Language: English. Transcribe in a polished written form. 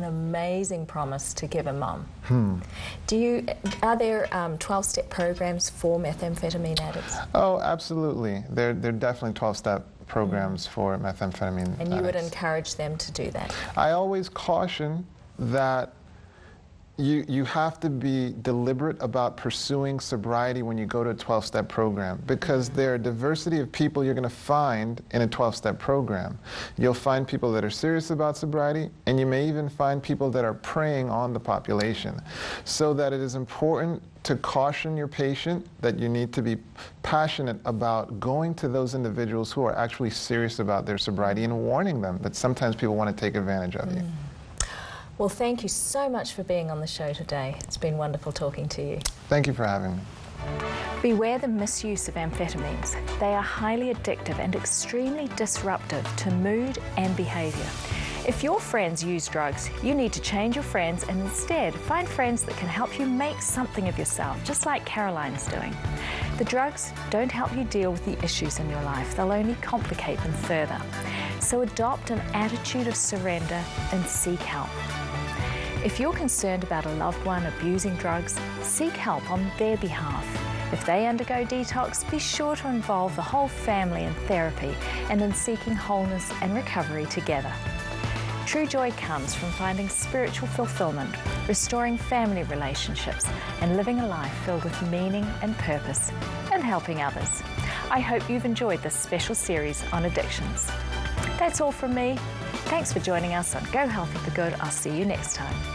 an amazing promise to give a mum. Are there 12-step programs for methamphetamine addicts? Oh, absolutely. There are definitely 12-step programs for methamphetamine addicts. And you would encourage them to do that? I always caution that you have to be deliberate about pursuing sobriety when you go to a 12-step program, because there are a diversity of people you're going to find in a 12-step program. You'll find people that are serious about sobriety, and you may even find people that are preying on the population. So that it is important to caution your patient that you need to be passionate about going to those individuals who are actually serious about their sobriety and warning them that sometimes people want to take advantage of you. Well, thank you so much for being on the show today. It's been wonderful talking to you. Thank you for having me. Beware the misuse of amphetamines. They are highly addictive and extremely disruptive to mood and behaviour. If your friends use drugs, you need to change your friends and instead find friends that can help you make something of yourself, just like Caroline's doing. The drugs don't help you deal with the issues in your life. They'll only complicate them further. So adopt an attitude of surrender and seek help. If you're concerned about a loved one abusing drugs, seek help on their behalf. If they undergo detox, be sure to involve the whole family in therapy and in seeking wholeness and recovery together. True joy comes from finding spiritual fulfillment, restoring family relationships, and living a life filled with meaning and purpose, and helping others. I hope you've enjoyed this special series on addictions. That's all from me. Thanks for joining us on Go Healthy for Good. I'll see you next time.